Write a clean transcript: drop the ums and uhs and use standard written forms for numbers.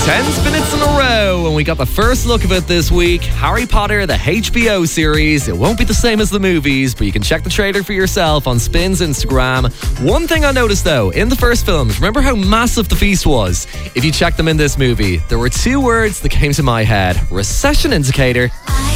10 minutes in a row, and we got the first look of it this week. Harry Potter, the HBO series. It won't be the same as the movies, but you can check the trailer for yourself on Spin's Instagram. One thing I noticed though, in the first films, remember how massive the feast was? If you check them in this movie, there were two words that came to my head. Recession indicator